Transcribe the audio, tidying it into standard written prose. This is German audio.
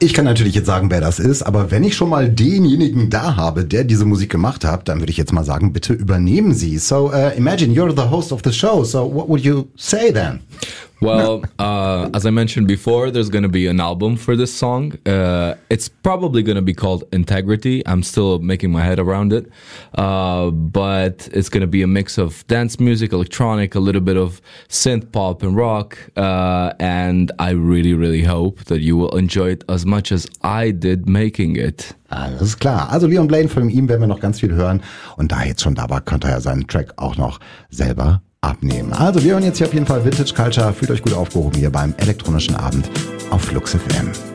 Ich kann natürlich jetzt sagen, wer das ist, aber wenn ich schon mal denjenigen da habe, der diese Musik gemacht hat, dann würde ich jetzt mal sagen, bitte übernehmen Sie. So, imagine you're the host of the show, so what would you say then? Well, as I mentioned before, there's going to be an album for this song. It's probably going to be called Integrity. I'm still making my head around it. But it's going to be a mix of dance music, electronic, a little bit of synth pop and rock. And I really, really hope that you will enjoy it as much as I did making it. Alles klar. Also Leon Blaine, von ihm werden wir noch ganz viel hören. Und da er jetzt schon da war, könnte er seinen Track auch noch selber abnehmen. Also wir hören jetzt hier auf jeden Fall Vintage Culture. Fühlt euch gut aufgehoben hier beim elektronischen Abend auf Flux FM.